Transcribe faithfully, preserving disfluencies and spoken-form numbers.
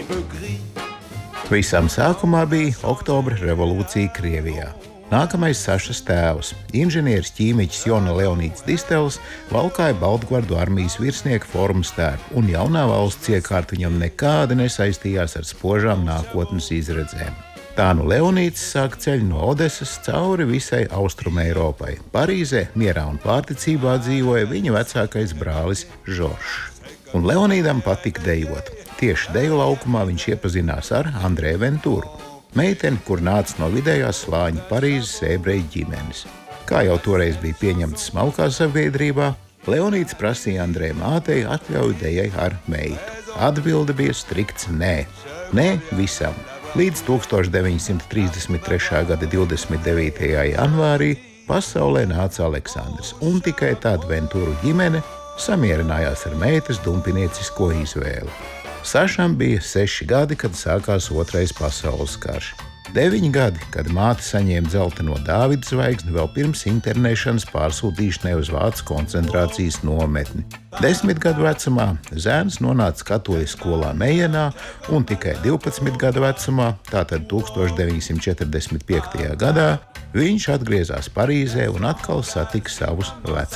Visam sākumā bija Oktobra revolūcija Krievijā. Nākamais Sašas tēvs, inženieris ķīmiķis Jona Leonīds Distels, valkāja Baltgvardu armijas virsnieka formas tērpu, un jaunā valsts iekārta viņam nekādi nesaistījās ar spožām nākotnes izredzēm. Tā nu Leonīds sāk ceļu no Odesas cauri visai Austruma Eiropai. Parīzē mierā un pārticībā dzīvoja viņa vecākais brālis Žoržs. Un Leonīdam patika dejot. Tieši deju laukumā viņš iepazinās ar Andreju Venturu, meiteni, kur nāca no vidējās slāņa Parīzes ebreju ģimenes. Kā jau toreiz bija pieņemts smalkā sabiedrībā, Leonīds prasīja Andreja mātei atļauju dejai ar meitu. Atbilde bija strikts nē. Nē visam. Līdz tūkstoš deviņi simti trīsdesmit trešā gada divdesmit devītajā janvārī pasaulē nāca Aleksandrs, un tikai tad Venturu ģimene samierinājās ar meitas dumpiniecisko izvēli. Sašam bija seši gadi, kad sākās Otrais pasaules karš. Deviņi gadi, kad māte saņēma dzelteno Dāvida zvaigzni vēl pirms internēšanas pārsūtīšanai uz Vācu koncentrācijas nometni. Desmit gadu vecumā zēns nonāca katoļu skolā Mejenā, un tikai divpadsmit gadu vecumā, tātad tūkstoš deviņi simti četrdesmit piektajā gadā, viņš atgriezās Parīzē un atkal satika savus vecākus.